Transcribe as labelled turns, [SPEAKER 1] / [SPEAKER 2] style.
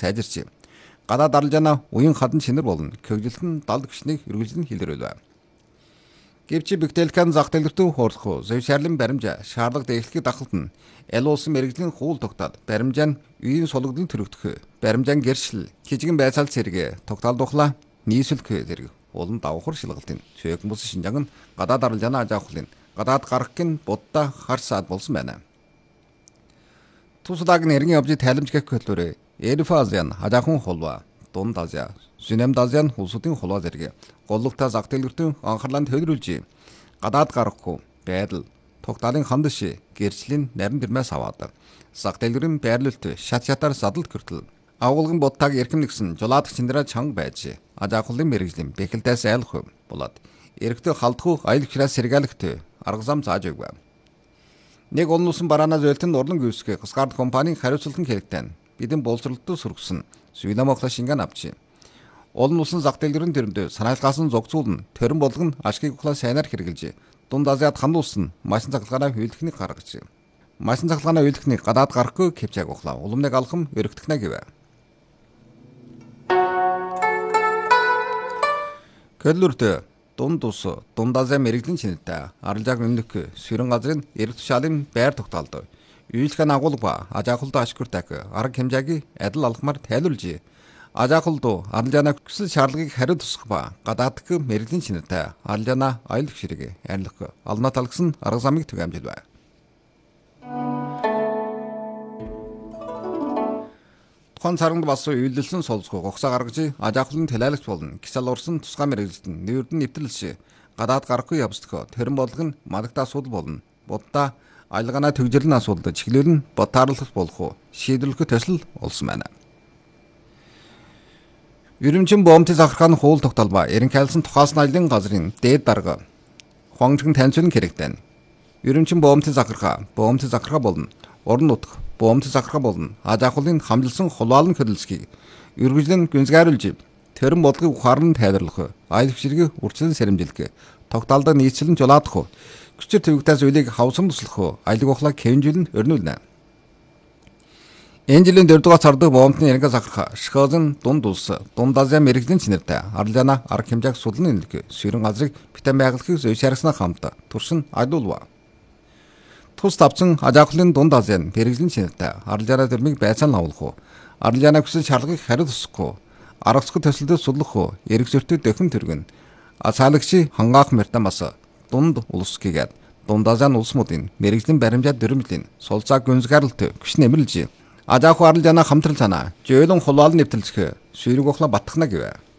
[SPEAKER 1] сайжирч. Гадаад арилжаана уян хадан чинэр болон көгжилтэн далд гişнийг үргэлжлэн хилэрүүлв. Гэвч Бигтэлкан зах дээр рүү хөрөх зөвшөөрлөн баримжаа шаардлага дэглэхийг дахалтна. Аль улсын мэрэгжлийн хууль тогтоод баримжаа нь үеийн сулгадын төрөгдөх, баримжаа нь гэршил, хижигэн байцаал зэрэг тогтоолдохла нийслэх зэрэг улан давхар шилгалтын чөök бус шинжаан нь гадаад арилжаана ажаахлын гадаад гарахын будда харсаад болсон байна. Тусдаг нэргийн обжи тайлбарч гэхлөөрэ Эрфазян ажаахан холва Дунд Азия, Сүнэмд Азиан улсуудын холва зэрэг голлогтой зах дэлгэртэн анхаарлаа төвлөрүүлж гадаад гарахгүй байдал тогтоолын хандш гэрчлийн нарийн бэрмээс аваад зах дэлгэрийн байрлалт шат шатаар садалд хүртэл агуулгын будтаг эрхэм нэгсэн жулаад чиндраа чанга байж ажаахлын мэрэгжлийн бэхэлдээс айлах болоод эрэгтэй халдхуу аялагчраас сэргээлэгт арга зам зааж өгв. Нэг улсын бараана зөөлтөнд урлан гүйсгэх Скард компанийн хариуцлагын хэрэгтэн бидэн боловсролтой сургасан Свинамохла шингэн авчи. Олон улсын зах дэлгэрийн төрөмд санаалгаас нь зогцуулна, төрөн болгон ашгийг ухлаа сайнаар хэрэгжилж, Дунд Азиад хандуулсан машин цахилгаанаа хөвөлтөхнийг гаргаж. Машин цахилгаанаа хөвөлтөхнийг гадаад гарахгүй кепчаг ухлаа уламныг алхам өргөтгнэ гэв. Көлөртө Дунд ус Дунд Азия мэрэгжлийн чинэлтэй арилжааг үнэлэх сэрэн газрын эрх тушаалын байр тогтоолдоо. Үйлчлэгэн агуулга ажаахлд ашгүртаг арга хэмжээгийн адил алхмаар тайлбарлаж ажаахлд арилжаана хүсэл шаардлагыг хариу тусах ба гадаадх мэрэгжлийн чинэлтэй арилжаана аялагч хэрэг арилах алнаа талгсан арга замыг түгээмжилв. Тухайн царганд болсон үйлдэлсэн солилцоо гогсоо гаргаж ажаахлын тэлайлагч болно. Кисал урсан тусгай мэрэгжилтэн нэрдэн нэвтрэлж гадаад гарахгүй явцдах төрөн бодлого нь мадагтаа асуудал болно. Будда аялагана төгжрлийн асуудалд чиглэл нь ботаарлах болох уу шийдвэрлэх төсөл олсон байна. Үрэмчин боомтын захаргааны хууль тогтоолба ерөнхийлсөн тухаасан аялын газрын дээд дарга хуанган танилцуулан хэрэгтэн. Үрэмчин боомтын захаргаа болно. Орон нутг боомтын захаргаа болно. Ажаахлын хамжилсан хулаалн хөдөлсгийг үргэлжлэн гүнзгийруулж төрөн бодлогыг ухаарлан тайлбарлах, аялагч хэрэг үрчлэн сэрэмжлэх, тогтоолдоо нийцлэн жулаадах, хүчээр төвөгтөөс үлийг хавсан туслах, аялаг ухлаа кэмжүүлэн өрнүүлнэ. Энэ жилийн 4 дугаар сард боомтны ярга захарах Шхозын Дунд улс Дунд Азия мэрэгжлийн чинэртэй арилжаана арга хэмжээг судлан нэлгэх сэрэн газрыг битэн байгалахыг зөвшөөрснөө хамт туршин айдуулва. Тус тавцсан ажаахлын Дунд Азийн мэрэгжлийн чинэртэй арилжаана төрмийг байцаан авуулах, арилжаана хүсэл шаардлагыг хариу тусах, аргацгүй төсөлдөд судлах, эрг зөртөд дөхөн төргөн ацаалагчи хангаах мертамас Дунд улс гэгээд Дунд Азийн улсуудын мэрэгжлийн баримжаад дөрмөлийн сулцаа гүнзгийрэлт күш нэмэрлж ажааху арилжаана хамтрал санаа жөөлөн хулаал нэвтрэлцэх шүүрэг ухла батхна гэв.